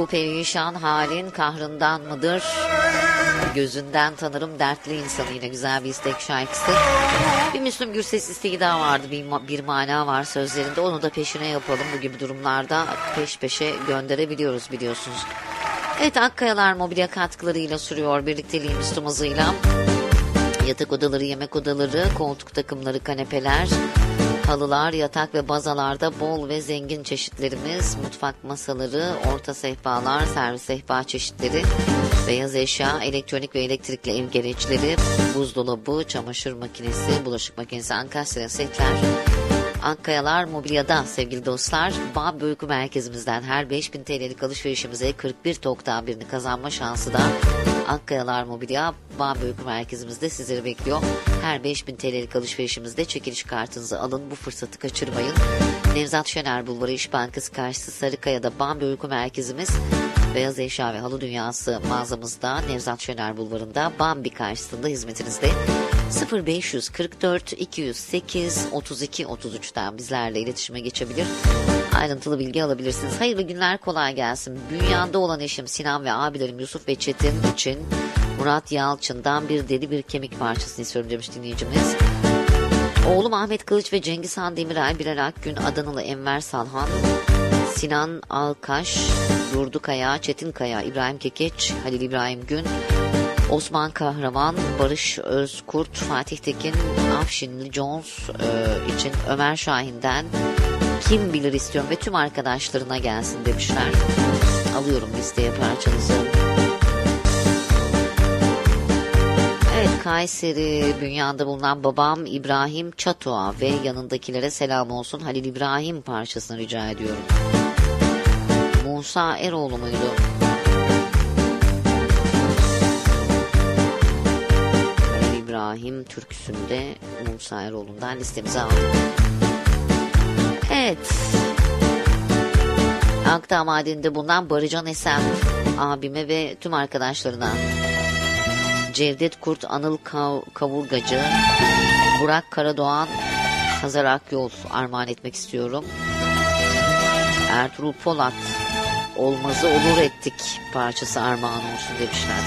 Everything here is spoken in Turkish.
Bu perişan halin kahrından mıdır? Gözünden tanırım dertli insanı, yine güzel bir istek şarkısı. Bir Müslüm Gürses isteği daha vardı, bir mana var sözlerinde, onu da peşine yapalım. Bu gibi durumlarda peş peşe gönderebiliyoruz biliyorsunuz. Evet, Akkayalar mobilya katkılarıyla sürüyor birlikteliğimiz tüm hızıyla. Yatak odaları, yemek odaları, koltuk takımları, kanepeler, halılar, yatak ve bazalarda bol ve zengin çeşitlerimiz, mutfak masaları, orta sehpalar, servis sehpa çeşitleri, beyaz eşya, elektronik ve elektrikli ev gereçleri, buzdolabı, çamaşır makinesi, bulaşık makinesi, ankastre setler. Akkayalar Mobilya'da sevgili dostlar, Bağ Uyku Merkezimizden her 5000 TL'lik alışverişimize 41 toktan birini kazanma şansı da Akkayalar Mobilya Bağ Uyku Merkezimizde sizleri bekliyor. Her 5000 TL'lik alışverişimizde çekiliş kartınızı alın, bu fırsatı kaçırmayın. Nevzat Şener Bulvarı İş Bankası karşısı Sarıkaya'da Bağ Uyku Merkezimiz, beyaz eşya ve halı dünyası mağazamızda Nevzat Şener Bulvarı'nda Bambi karşısında hizmetinizde. 0544 208 32 33'ten bizlerle iletişime geçebilir. Ayrıntılı bilgi alabilirsiniz. Hayırlı günler, kolay gelsin. Bünyanda olan eşim Sinan ve abilerim Yusuf ve Çetin için Murat Yalçın'dan bir deli bir kemik parçasını istiyorum demiş dinleyicimiz. Oğlum Ahmet Kılıç ve Cengiz Han Demirel, Bilal Akgün, Adanalı Enver Salhan, Sinan Alkaş, Durdu Kaya, Çetin Kaya, İbrahim Kekeç, Halil İbrahim Gün, Osman Kahraman, Barış Özkurt, Fatih Tekin, Afşinli Jones için Ömer Şahin'den Kim Bilir istiyorum ve tüm arkadaşlarına gelsin demişler. Alıyorum listeye parçanızı. Evet, Kayseri Bünyan'da bulunan babam İbrahim Çatoğa ve yanındakilere selam olsun. Halil İbrahim parçasını rica ediyorum. Musa Eroğlu muydu? İbrahim türküsünde Musa Eroğlu'ndan listemize aldık. Evet. Akdağ Madeni'nde bulunan Barıcan Esen abime ve tüm arkadaşlarına, Cevdet Kurt, Anıl Kavurgacı, Burak Karadoğan, Hazar Akyol armağan etmek istiyorum. Ertuğrul Polat, Olmazı Olur Ettik parçası armağan olsun demişler.